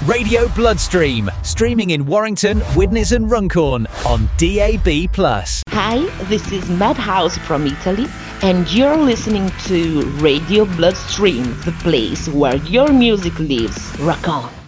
Radio Bloodstream, streaming in Warrington, Widnes and Runcorn on DAB+. Hi, this is Madhouse from Italy, and you're listening to Radio Bloodstream, the place where your music lives. Rock on!